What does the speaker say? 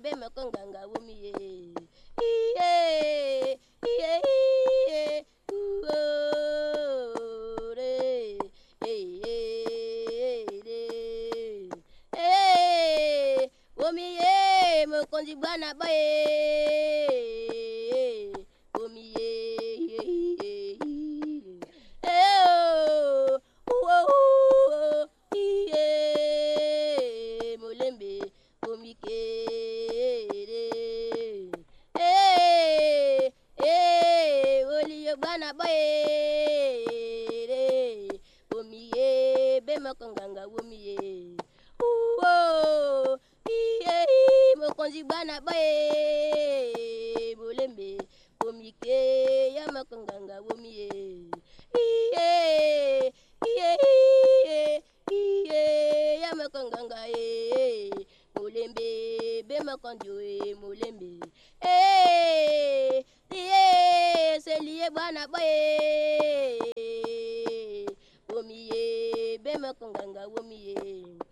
be makonganga womi ye. Iye, iye, iye, uore, iye, iye, womi ye, mokonzi bwana baye, womi ye, iye, molembe, womi kere, oli yo bwana baye, womi ye, be makonganga womi ye. Iye, mokonzi bwana baye, molembe, womi ke ya makonganga womi ye. Iye, iye, iye, iye, ya makonganga ye. Molembe, be makondio ye, molembe. Iye, se liye bwana baye, womi ye, be makonganga womi ye.